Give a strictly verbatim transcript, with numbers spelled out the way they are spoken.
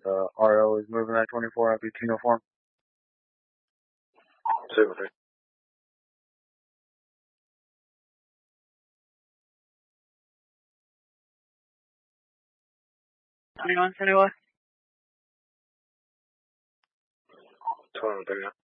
Uh, R O is moving at twenty-four at Butino form. Super. twenty-one, twenty-one. twenty-one, thirty-nine.